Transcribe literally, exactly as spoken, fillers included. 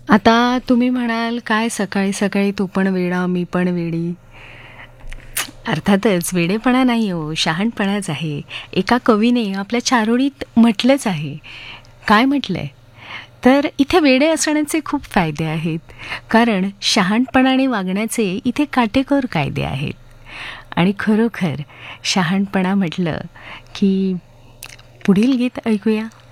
आता तुम्ही म्हणाल, काय सकाळी सकाळी तू पण वेडा मी पण वेडी. अर्थातच वेडेपणा नाही हो, शहाणपणाच आहे. एका कवीने आपल्या चारोळीत म्हटलंच आहे. काय म्हटलंय? तर इथे वेडे असण्याचे खूप फायदे आहेत, कारण शहाणपणाने वागण्याचे इथे काटेकोर कायदे आहेत. आणि खरोखर शहाणपणा म्हटलं की पुढील गीत ऐकूया.